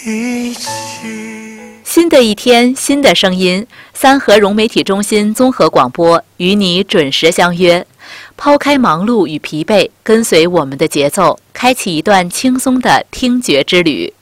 一起。 新的一天，新的声音，三河融媒体中心综合广播与你准时相约。抛开忙碌与疲惫，跟随我们的节奏，开启一段轻松的听觉之旅。